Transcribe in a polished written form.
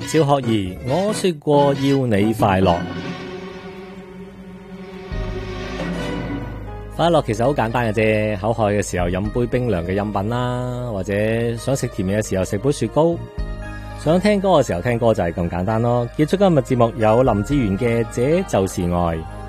小學兒，我說過要你快樂。快樂其實好簡單嘅啫，口渴嘅時候飲杯冰涼嘅飲品啦，或者想食甜嘢嘅時候食杯雪糕，想聽歌嘅時候聽歌就係咁簡單咯。結束今日節目有林志源嘅《這就是愛》。